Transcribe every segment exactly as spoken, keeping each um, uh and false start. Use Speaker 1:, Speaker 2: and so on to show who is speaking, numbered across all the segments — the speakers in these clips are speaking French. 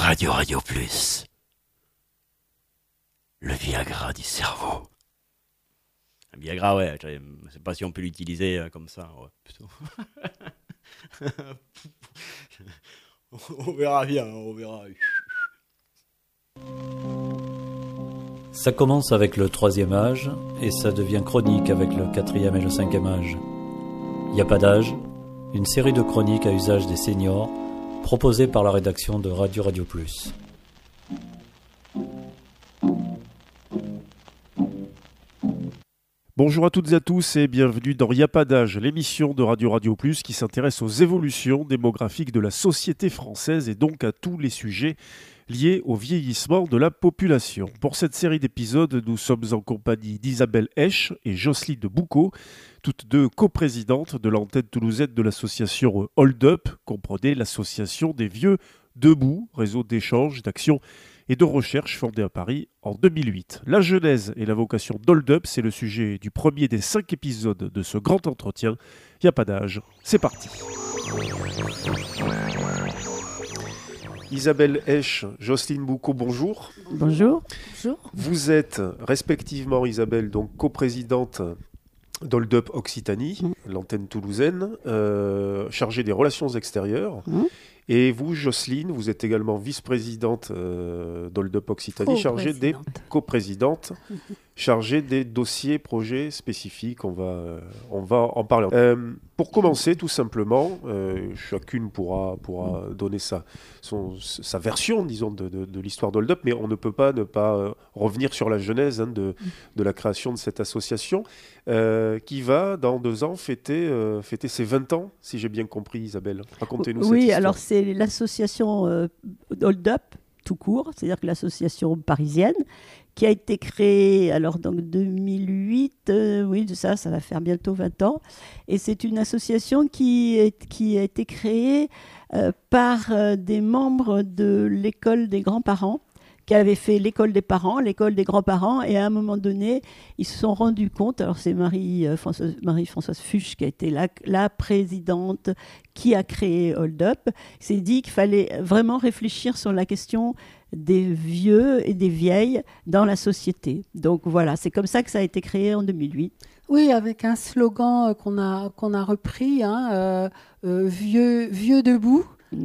Speaker 1: Radio Radio Plus. Le Viagra du cerveau. Un Viagra, ouais, je sais pas si on peut l'utiliser euh, comme ça. Ouais, plutôt. On verra bien, on verra.
Speaker 2: Ça commence avec le troisième âge et ça devient chronique avec le quatrième et le cinquième âge. Il n'y a pas d'âge, une série de chroniques à usage des seniors proposée par la rédaction de Radio Radio Plus.
Speaker 3: Bonjour à toutes et à tous et bienvenue dans Y a pas d'âge, l'émission de Radio Radio Plus qui s'intéresse aux évolutions démographiques de la société française et donc à tous les sujets liés au vieillissement de la population. Pour cette série d'épisodes, nous sommes en compagnie d'Isabelle Esch et Jocelyne Boucaud, toutes deux coprésidentes de l'antenne toulousaine de l'association Hold Up, comprenez l'association des vieux debout, réseau d'échange, d'action et de recherche fondé à Paris en deux mille huit. La genèse et la vocation d'Hold Up, c'est le sujet du premier des cinq épisodes de ce grand entretien. Il n'y a pas d'âge, c'est parti. Isabelle Esch, Jocelyne Boucaud, bonjour.
Speaker 4: Bonjour. Bonjour.
Speaker 3: Vous êtes respectivement, Isabelle, donc coprésidente d'Hold Up Occitanie, mmh. l'antenne toulousaine, euh, chargée des relations extérieures. Mmh. Et vous, Jocelyne, vous êtes également vice-présidente euh, d'Hold Up Occitanie, chargée des coprésidentes, chargée des dossiers, projets spécifiques. On va, euh, on va en parler. Euh, pour commencer, tout simplement, euh, chacune pourra, pourra donner sa, son, sa version, disons, de, de, de l'histoire d'Hold Up, mais on ne peut pas ne pas euh, revenir sur la genèse hein, de, de la création de cette association, euh, qui va, dans deux ans, fêter, euh, fêter ses vingt ans, si j'ai bien compris, Isabelle. Racontez-nous
Speaker 4: oui,
Speaker 3: cette histoire.
Speaker 4: Oui, alors c'est C'est l'association euh, Hold Up, tout court, c'est-à-dire que l'association parisienne, qui a été créée alors donc deux mille huit, euh, oui, ça, ça va faire bientôt vingt ans, et c'est une association qui, est, qui a été créée euh, par euh, des membres de l'école des grands-parents, qui avaient fait l'école des parents, l'école des grands-parents, et à un moment donné, ils se sont rendus compte, alors c'est Marie-Françoise, Marie-Françoise Fuchs qui a été la, la présidente qui a créé Hold Up, s'est dit qu'il fallait vraiment réfléchir sur la question des vieux et des vieilles dans la société. Donc voilà, c'est comme ça que ça a été créé en deux mille huit.
Speaker 5: Oui, avec un slogan qu'on a, qu'on a repris, hein, euh, euh, vieux, vieux debout,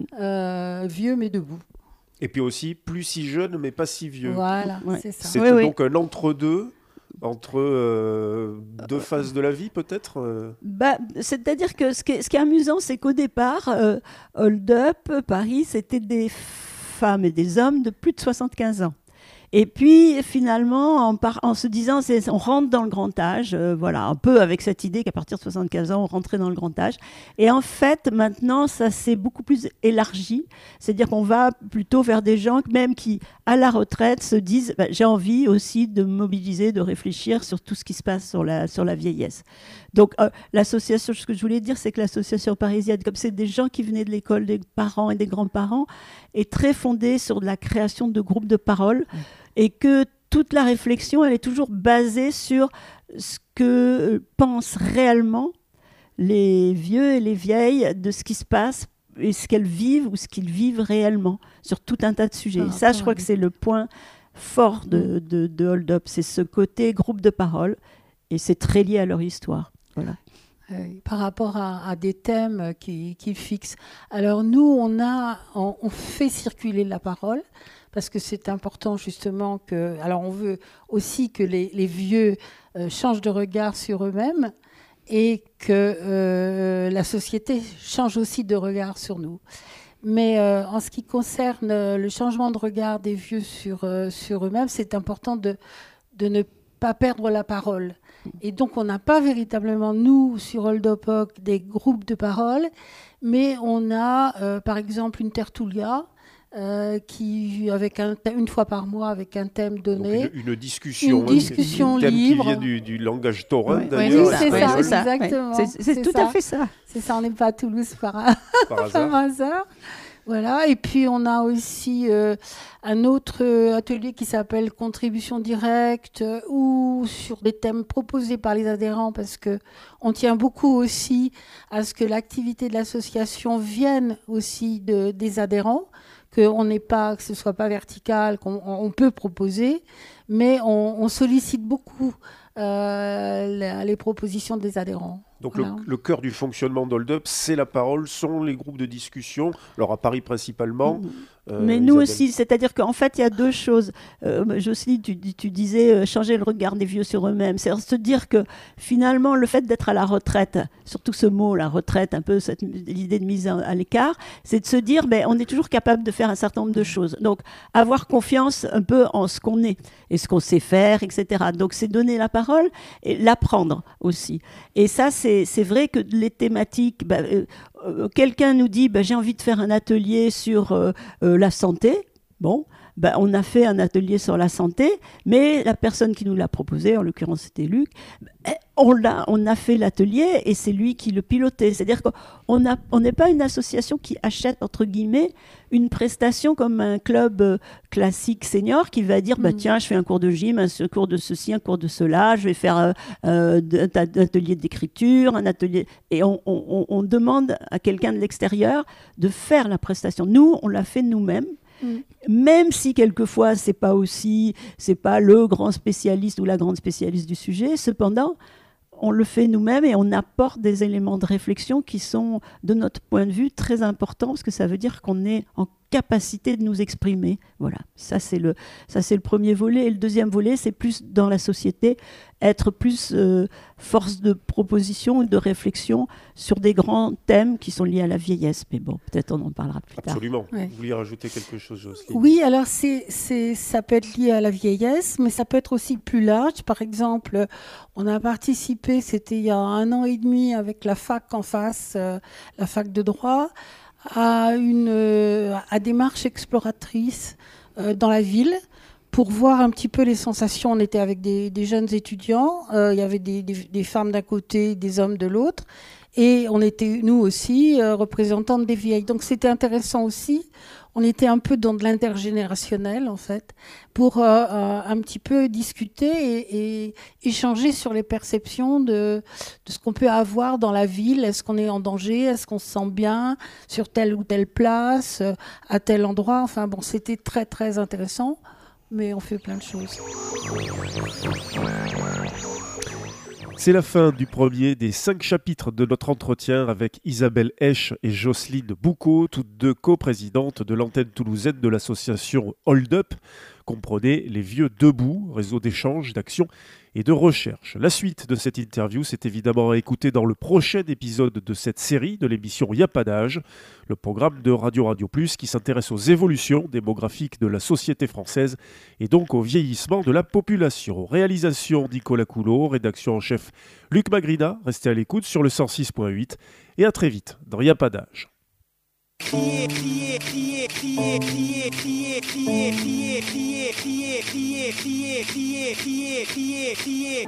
Speaker 5: euh, vieux mais debout.
Speaker 3: Et puis aussi, plus si jeune, mais pas si vieux.
Speaker 5: Voilà, ouais. c'est ça.
Speaker 3: C'est
Speaker 4: oui,
Speaker 3: donc oui. un entre-deux, entre euh, deux phases de la vie, peut-être euh...
Speaker 4: bah, c'est-à-dire que ce qui est, ce qui est amusant, c'est qu'au départ, euh, Hold Up, Paris, c'était des femmes et des hommes de plus de soixante-quinze ans. Et puis, finalement, en, par, en se disant, c'est, on rentre dans le grand âge, euh, voilà, un peu avec cette idée qu'à partir de soixante-quinze ans, on rentrait dans le grand âge. Et en fait, maintenant, ça s'est beaucoup plus élargi. C'est-à-dire qu'on va plutôt vers des gens, même qui, à la retraite, se disent, bah, j'ai envie aussi de me mobiliser, de réfléchir sur tout ce qui se passe sur la, sur la vieillesse. Donc, euh, l'association, ce que je voulais dire, c'est que l'association parisienne, comme c'est des gens qui venaient de l'école des parents et des grands-parents, est très fondée sur la création de groupes de parole. Mmh. Et que toute la réflexion, elle est toujours basée sur ce que pensent réellement les vieux et les vieilles de ce qui se passe et ce qu'elles vivent ou ce qu'ils vivent réellement sur tout un tas de sujets. Ah, ça, je crois que c'est le point fort de, de, de Hold Up, c'est ce côté groupe de parole et c'est très lié à leur histoire. Voilà.
Speaker 5: Euh, par rapport à, à des thèmes qui, qui fixent. Alors nous, on, a, on, on fait circuler la parole parce que c'est important justement que... Alors on veut aussi que les, les vieux euh, changent de regard sur eux-mêmes et que euh, la société change aussi de regard sur nous. Mais euh, en ce qui concerne le changement de regard des vieux sur, euh, sur eux-mêmes, c'est important de, de ne pas perdre la parole. Et donc, on n'a pas véritablement, nous, sur Hold Up, des groupes de parole, mais on a, euh, par exemple, une tertulia, euh, qui, avec un, une fois par mois, avec un thème donné.
Speaker 3: Donc une, une discussion,
Speaker 5: une discussion
Speaker 3: un thème
Speaker 5: libre.
Speaker 3: Qui vient du, du langage taurin,
Speaker 4: oui,
Speaker 3: d'ailleurs.
Speaker 5: Oui, c'est
Speaker 4: oui,
Speaker 5: ça,
Speaker 4: c'est ça,
Speaker 5: exactement.
Speaker 4: Oui. C'est, c'est, c'est tout
Speaker 5: ça.
Speaker 4: à fait ça.
Speaker 5: C'est ça, on n'est pas à Toulouse par,
Speaker 3: par hasard.
Speaker 5: par hasard. Voilà, et puis on a aussi euh, un autre atelier qui s'appelle Contribution directe euh, ou sur des thèmes proposés par les adhérents parce qu'on tient beaucoup aussi à ce que l'activité de l'association vienne aussi de, des adhérents, qu'on n'est pas, que ce soit pas vertical, qu'on on peut proposer, mais on, on sollicite beaucoup euh, les, les propositions des adhérents.
Speaker 3: Donc
Speaker 5: Voilà.
Speaker 3: le, le cœur du fonctionnement d'Hold Up, c'est la parole, sont les groupes de discussion, alors à Paris principalement. Euh,
Speaker 4: Mais nous
Speaker 3: Isabelle.
Speaker 4: aussi, c'est-à-dire qu'en fait, il y a deux choses. Euh, Jocelyne, tu, tu disais euh, changer le regard des vieux sur eux-mêmes. C'est se dire que finalement, le fait d'être à la retraite, surtout ce mot, la retraite, un peu cette, l'idée de mise à, à l'écart, c'est de se dire, ben, on est toujours capable de faire un certain nombre de choses. Donc, avoir confiance un peu en ce qu'on est et ce qu'on sait faire, et cetera. Donc, c'est donner la parole et l'apprendre aussi. Et ça, c'est, c'est vrai que les thématiques, ben, euh, euh, quelqu'un nous dit, ben, j'ai envie de faire un atelier sur euh, euh, la santé. Bon, ben, on a fait un atelier sur la santé, mais la personne qui nous l'a proposé, en l'occurrence c'était Luc, on, l'a, on a fait l'atelier et c'est lui qui le pilotait. C'est-à-dire qu'on n'a, on n'est pas une association qui achète, entre guillemets, une prestation comme un club euh, classique senior qui va dire, mmh. bah, tiens, je fais un cours de gym, un cours de ceci, un cours de cela, je vais faire euh, euh, un atelier d'écriture, un atelier... Et on, on, on demande à quelqu'un de l'extérieur de faire la prestation. Nous, on l'a fait nous-mêmes. Mmh. Même si quelquefois c'est pas aussi, c'est pas le grand spécialiste ou la grande spécialiste du sujet, cependant on le fait nous-mêmes et on apporte des éléments de réflexion qui sont, de notre point de vue, très importants parce que ça veut dire qu'on est en capacité de nous exprimer. Voilà, ça c'est le, ça c'est le premier volet. Et le deuxième volet, c'est plus dans la société, être plus euh, force de proposition et de réflexion sur des grands thèmes qui sont liés à la vieillesse. Mais bon, peut-être on en parlera plus tard.
Speaker 3: Absolument.
Speaker 5: Ouais.
Speaker 3: Vous vouliez rajouter quelque chose, Jocelyne ?
Speaker 5: Oui, alors c'est, c'est, ça peut être lié à la vieillesse, mais ça peut être aussi plus large. Par exemple, on a participé, c'était il y a un an et demi, avec la fac en face, euh, la fac de droit, à une euh, à des marches exploratrices euh, dans la ville pour voir un petit peu les sensations. On était avec des, des jeunes étudiants, euh, il y avait des, des, des femmes d'un côté, des hommes de l'autre, et on était, nous aussi, euh, représentantes des vieilles. Donc c'était intéressant aussi. On était un peu dans de l'intergénérationnel, en fait, pour euh, euh, un petit peu discuter et, et échanger sur les perceptions de, de ce qu'on peut avoir dans la ville. Est-ce qu'on est en danger ? Est-ce qu'on se sent bien sur telle ou telle place, euh, à tel endroit ? Enfin bon, c'était très, très intéressant, mais on fait plein de choses.
Speaker 3: C'est la fin du premier des cinq chapitres de notre entretien avec Isabelle Esch et Jocelyne Boucaud, toutes deux coprésidentes de l'antenne toulousaine de l'association Hold Up. Comprenez les Vieux Debout, réseau d'échange, d'action et de recherche. La suite de cette interview, c'est évidemment à écouter dans le prochain épisode de cette série de l'émission Y a pas d'âge, le programme de Radio Radio Plus qui s'intéresse aux évolutions démographiques de la société française et donc au vieillissement de la population. Réalisation Nicolas Coulot, rédaction en chef Luc Magrina. Restez à l'écoute sur le cent six point huit et à très vite dans Y a pas d'âge.
Speaker 6: Crier, crier, crier, crier, crier, crier, crier, crier, crier, crier, crier, crier, crier, crier, crier, crier.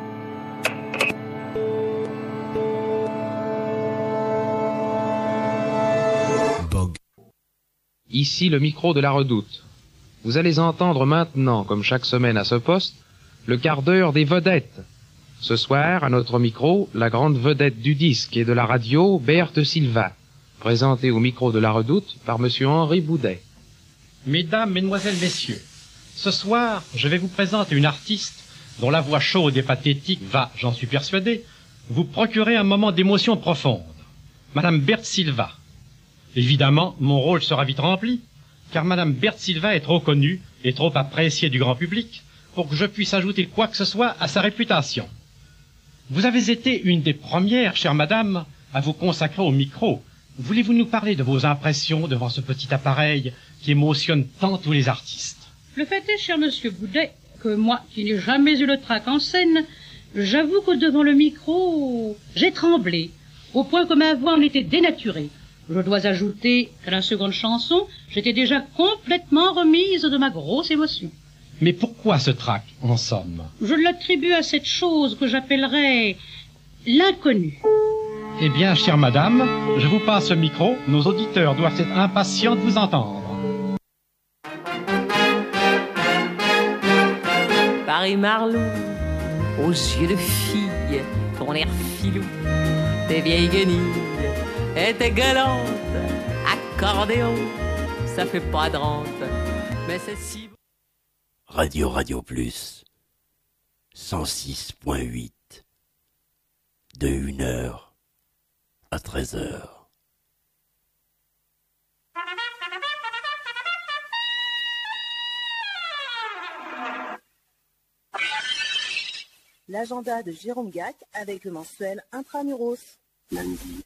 Speaker 7: Bog. Ici le micro de la Redoute. Vous allez entendre maintenant, comme chaque semaine à ce poste, le quart d'heure des vedettes. Ce soir, à notre micro, la grande vedette du disque et de la radio, Berthe Silva, présentée au micro de la Redoute par monsieur Henri Boudet.
Speaker 8: Mesdames, Mesdemoiselles, Messieurs, ce soir, je vais vous présenter une artiste dont la voix chaude et pathétique va, j'en suis persuadé, vous procurer un moment d'émotion profonde. Madame Berthe Silva. Évidemment, mon rôle sera vite rempli, car Madame Berthe Silva est trop connue et trop appréciée du grand public pour que je puisse ajouter quoi que ce soit à sa réputation. Vous avez été une des premières, chère Madame, à vous consacrer au micro. Voulez-vous nous parler de vos impressions devant ce petit appareil qui émotionne tant tous les artistes ?
Speaker 9: Le fait est, cher monsieur Boudet, que moi, qui n'ai jamais eu le trac en scène, j'avoue que devant le micro, j'ai tremblé, au point que ma voix en était dénaturée. Je dois ajouter qu'à la seconde chanson, j'étais déjà complètement remise de ma grosse émotion.
Speaker 8: Mais pourquoi ce trac, en somme ?
Speaker 9: Je l'attribue à cette chose que j'appellerais l'inconnu.
Speaker 8: Eh bien, chère madame, je vous passe le micro. Nos auditeurs doivent être impatients de vous entendre.
Speaker 10: Paris-Marlou, aux yeux de fille, ton air filou, tes vieilles guenilles et tes galantes accordéons, ça fait pas de rente. Mais c'est si...
Speaker 1: Radio Radio Plus, cent six point huit, de une heure à treize heures.
Speaker 11: L'agenda de Jérôme Gac avec le mensuel Intramuros. Lundi,